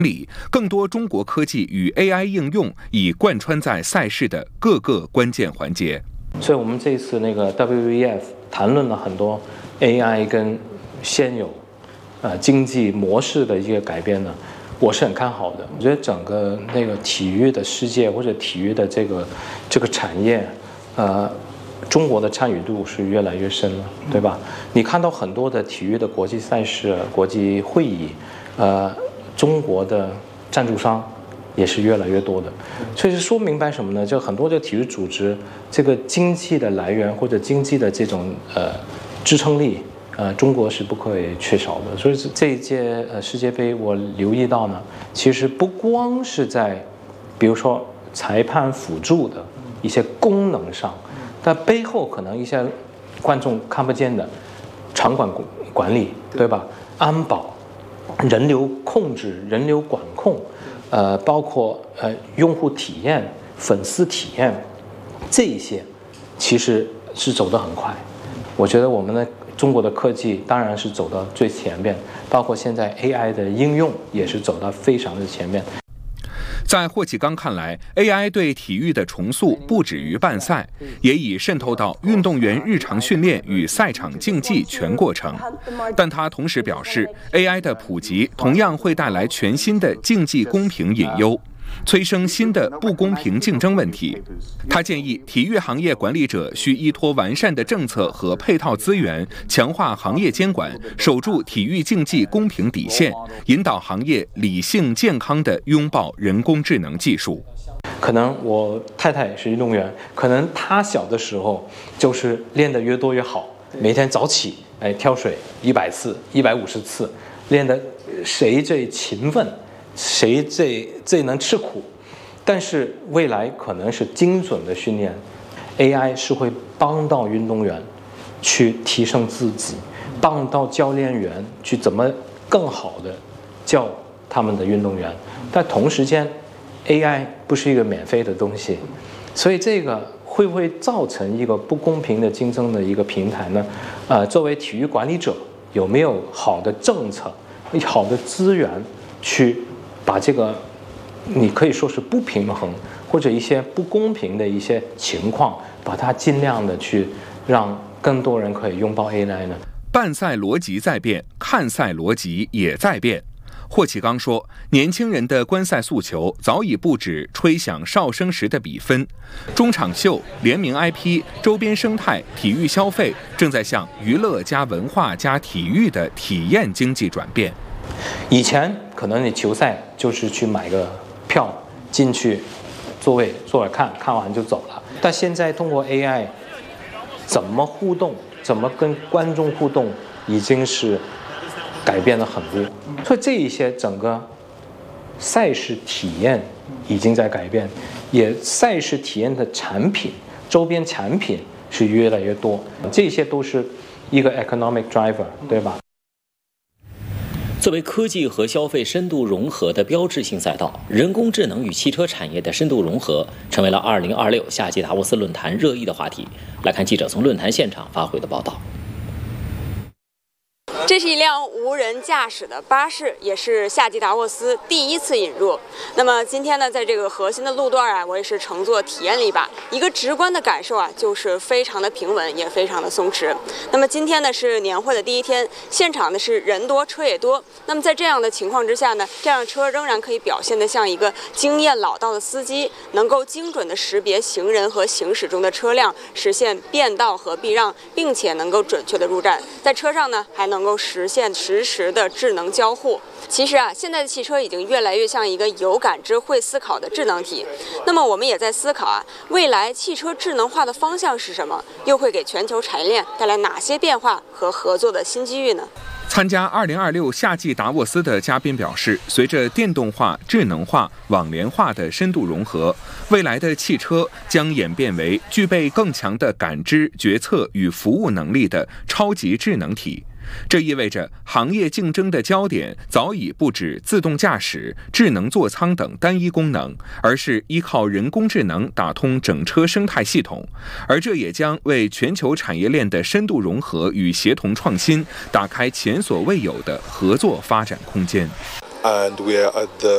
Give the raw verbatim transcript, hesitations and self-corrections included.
里，更多中国科技与 A I 应用已贯穿在赛事的各个关键环节。 所以我们这次那个 W E F 谈论了很多 A I 跟现有呃经济模式的一个改变呢，我是很看好的。我觉得整个那个体育的世界或者体育的这个这个产业，呃，中国的参与度是越来越深了，对吧？你看到很多的体育的国际赛事、国际会议，呃。中国的赞助商也是越来越多的，所以是说明白什么呢？就很多的体育组织，这个经济的来源或者经济的这种呃支撑力，呃，中国是不可以缺少的。所以这一届呃世界杯，我留意到呢，其实不光是在，比如说裁判辅助的一些功能上，但背后可能一些观众看不见的场馆管理，对吧？安保。人流控制、人流管控，呃，包括呃用户体验、粉丝体验，这一些其实是走得很快。我觉得我们的中国的科技当然是走到最前面，包括现在 A I 的应用也是走到非常的前面。 在霍启刚看来 ，A I 对体育的重塑不止于办赛，也已渗透到运动员日常训练与赛场竞技全过程。但他同时表示 ，A I 的普及同样会带来全新的竞技公平隐忧，催生新的不公平竞争问题。他建议体育行业管理者需依托完善的政策和配套资源，强化行业监管，守住体育竞技公平底线，引导行业理性健康地拥抱人工智能技术。 可能我太太是运动员，可能她小的时候就是练得越多越好，每天早起，哎，跳水一百次、一百五十次，练得谁最勤奋。谁最最能吃苦？但是未来可能是精准的训练 ，A I 是会帮到运动员去提升自己，帮到教练员去怎么更好的教他们的运动员。但同时间 ，A I 不是一个免费的东西，所以这个会不会造成一个不公平的竞争的一个平台呢？呃，作为体育管理者，有没有好的政策、好的资源去？把这个，你可以说是不平衡或者一些不公平的一些情况，把它尽量的去让更多人可以拥抱 A I 呢？ 办赛逻辑在变，看赛逻辑也在变。霍启刚说，年轻人的观赛诉求早已不止吹响哨声时的比分，中场秀、联名 I P、周边生态、体育消费正在向娱乐加文化加体育的体验经济转变。 以前可能你球赛就是去买个票进去，座位坐着看，看完就走了。但现在通过 A I， 怎么互动，怎么跟观众互动，已经是改变了很多。所以这一些整个赛事体验已经在改变，也赛事体验的产品、周边产品是越来越多。这些都是一个 economic driver， 对吧？ 作为科技和消费深度融合的标志性赛道，人工智能与汽车产业的深度融合成为了二零二六夏季达沃斯论坛热议的话题。来看记者从论坛现场发回的报道。 这是一辆无人驾驶的巴士，也是夏季达沃斯第一次引入。那么今天呢，在这个核心的路段啊，我也是乘坐体验了一把，一个直观的感受啊，就是非常的平稳，也非常的松弛。那么今天呢是年会的第一天，现场呢是人多车也多。那么在这样的情况之下呢，这辆车仍然可以表现得像一个经验老道的司机，能够精准的识别行人和行驶中的车辆，实现变道和避让，并且能够准确的入站。在车上呢，还能够实现实时的智能交互。其实啊，现在的汽车已经越来越像一个有感知、会思考的智能体。那么我们也在思考啊，未来汽车智能化的方向是什么？又会给全球产业链带来哪些变化和合作的新机遇呢？ 参加二零二六夏季达沃斯的嘉宾表示，随着电动化、智能化、网联化的深度融合，未来的汽车将演变为具备更强的感知、决策与服务能力的超级智能体。这意味着行业竞争的焦点早已不止自动驾驶、智能座舱等单一功能，而是依靠人工智能打通整车生态系统，而这也将为全球产业链的深度融合与协同创新打开前所未有的合作发展空间。 And we are at the